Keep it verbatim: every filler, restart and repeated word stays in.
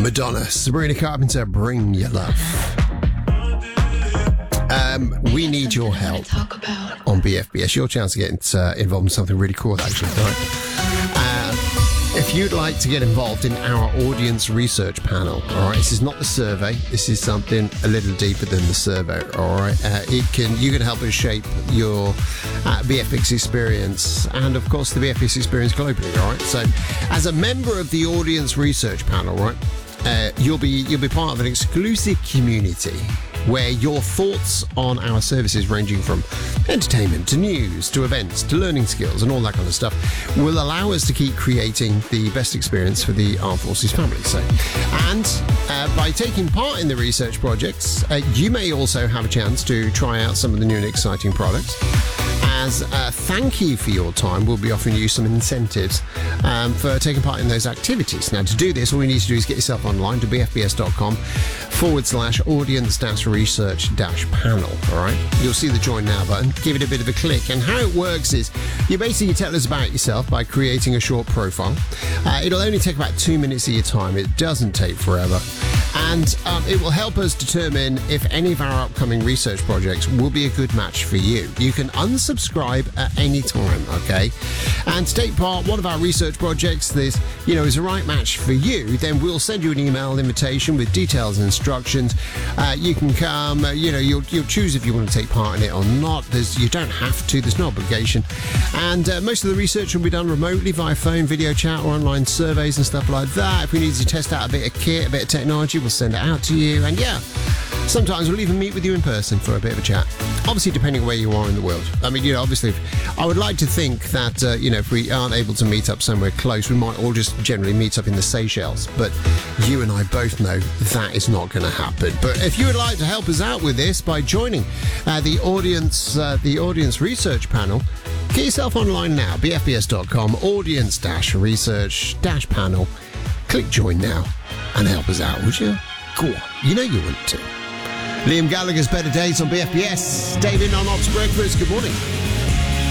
Madonna, Sabrina Carpenter, Bring Your Love. Um, we need your help on B F B S. Your chance to get uh, involved in something really cool, actually. Right? Uh, if you'd like to get involved in our audience research panel, all right, this is not the survey. This is something a little deeper than the survey, all right? Uh, it can you can help us shape your uh, B F X experience and, of course, the B F X experience globally, all right? So, as a member of the audience research panel, right, uh, you'll be you'll be part of an exclusive community where your thoughts on our services, ranging from entertainment to news to events to learning skills and all that kind of stuff, will allow us to keep creating the best experience for the Armed Forces family. So, and uh, by taking part in the research projects, uh, you may also have a chance to try out some of the new and exciting products. As a thank you for your time, we'll be offering you some incentives um, for taking part in those activities. Now, to do this, all you need to do is get yourself online to bfbs.com forward slash audience dash research dash panel. All right, you'll see the join now button. Give it a bit of a click, and how it works is you basically tell us about yourself by creating a short profile. Uh, it'll only take about two minutes of your time. It doesn't take forever. And um, it will help us determine if any of our upcoming research projects will be a good match for you. You can unsubscribe at any time, okay? And to take part one of our research projects, this, you know, is a right match for you, then we'll send you an email invitation with details and instructions. Uh, you can come, uh, you know, you'll you'll choose if you want to take part in it or not. There's you don't have to. There's no obligation. And uh, most of the research will be done remotely via phone, video chat, or online surveys and stuff like that. If we need to test out a bit of kit, a bit of technology, we'll send it out to you. And yeah, sometimes we'll even meet with you in person for a bit of a chat. Obviously, depending on where you are in the world. I mean, you know, obviously, if, I would like to think that, uh, you know, if we aren't able to meet up somewhere close, we might all just generally meet up in the Seychelles. But you and I both know that is not going to happen. But if you would like to help us out with this by joining uh, the audience, uh, the audience research panel, get yourself online now, bfbs.com, audience dash research dash panel. Click join now and help us out, would you? Go on, you know you want to. Liam Gallagher's Better Days on B F B S. David on Ops Breakfast. Good morning.